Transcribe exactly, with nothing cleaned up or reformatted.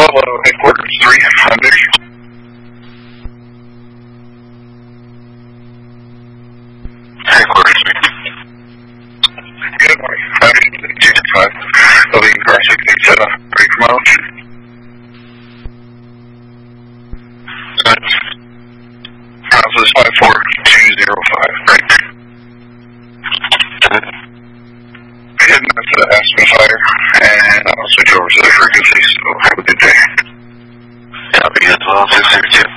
Hello, headquarters three hundred. Headquarters three. Good morning. Howdy, two two five. L V car six eight seven. Ready for mileage? Miles is five four two zero five, right? Heading up to the Aspen Fire, and I'll switch over to the frequency, so have a good day. Yeah, I'll be as well, six six two.